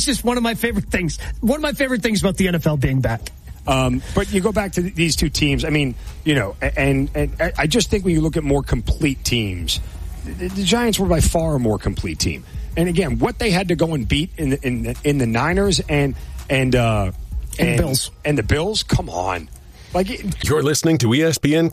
just one of my favorite things. One of my favorite things about the NFL being back. But you go back to these two teams. I mean, and I just think when you look at more complete teams, the Giants were by far a more complete team. And again, what they had to go and beat in the Niners and the Bills. Come on, You're listening to ESPN